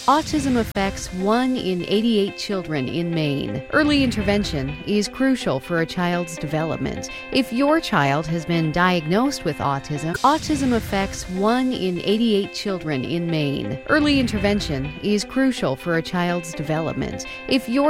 Autism affects 1 in 88 children in Maine. Early intervention is crucial for a child's development. If your child has been diagnosed with autism affects 1 in 88 children in Maine. Early intervention is crucial for a child's development. If your